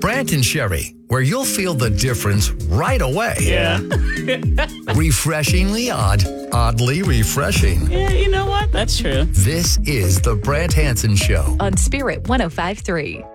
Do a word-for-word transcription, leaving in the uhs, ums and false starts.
Brant and Sherry, where you'll feel the difference right away. Yeah. Refreshingly odd, oddly refreshing. Yeah, you know what? That's true. This is the Brant Hansen Show on Spirit one oh five point three.